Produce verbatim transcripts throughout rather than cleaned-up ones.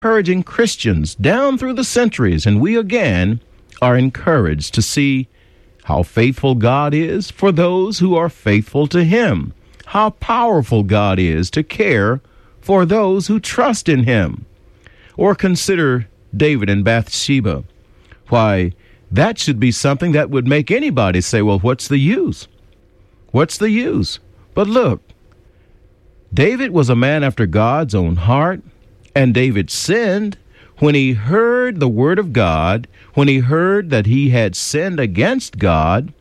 encouraging Christians down through the centuries, and we again are encouraged to see how faithful God is for those who are faithful to him, how powerful God is to care for those who trust in him. Or consider David and Bathsheba. Why, that should be something that would make anybody say, well, what's the use? What's the use? But look, David was a man after God's own heart, and David sinned when he heard the word of God, when he heard that he had sinned against God.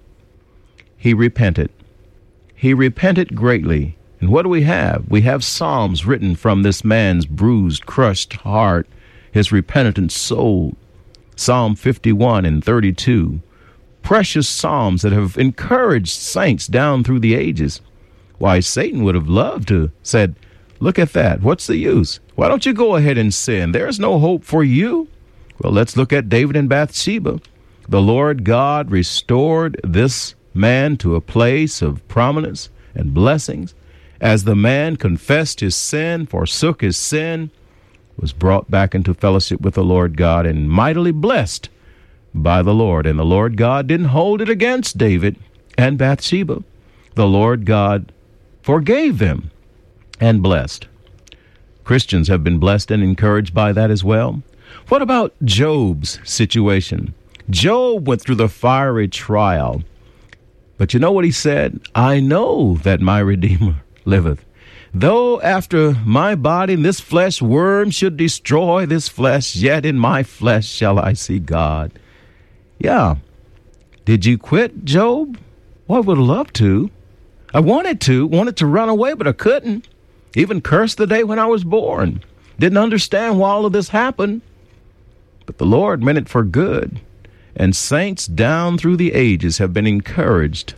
He repented. He repented greatly. And what do we have? We have Psalms written from this man's bruised, crushed heart, his repentant soul. Psalm fifty-one and thirty-two. Precious Psalms that have encouraged saints down through the ages. Why, Satan would have loved to said, look at that. What's the use? Why don't you go ahead and sin? There's no hope for you. Well, let's look at David and Bathsheba. The Lord God restored this man to a place of prominence and blessings. As the man confessed his sin, forsook his sin, was brought back into fellowship with the Lord God and mightily blessed by the Lord. And the Lord God didn't hold it against David and Bathsheba. The Lord God forgave them and blessed. Christians have been blessed and encouraged by that as well. What about Job's situation? Job went through the fiery trial. But you know what he said? I know that my Redeemer liveth. Though after my body this flesh worm should destroy this flesh, yet in my flesh shall I see God. Yeah. Did you quit, Job? Well, I would have loved to. I wanted to, wanted to run away, but I couldn't. Even cursed the day when I was born. Didn't understand why all of this happened. But the Lord meant it for good. And saints down through the ages have been encouraged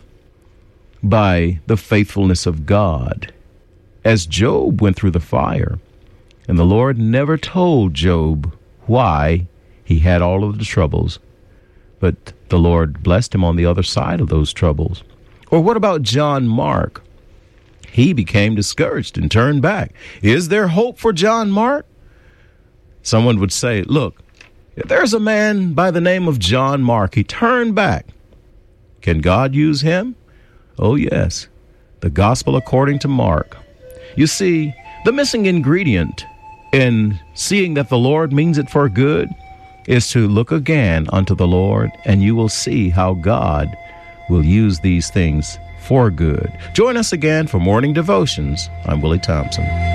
by the faithfulness of God. As Job went through the fire, and the Lord never told Job why he had all of the troubles. But the Lord blessed him on the other side of those troubles. Or what about John Mark? He became discouraged and turned back. Is there hope for John Mark? Someone would say, look, if there's a man by the name of John Mark, he turned back. Can God use him? Oh, yes. The gospel according to Mark. You see, the missing ingredient in seeing that the Lord means it for good is to look again unto the Lord, and you will see how God will use these things for good. Join us again for Morning Devotions. I'm Willie Thompson.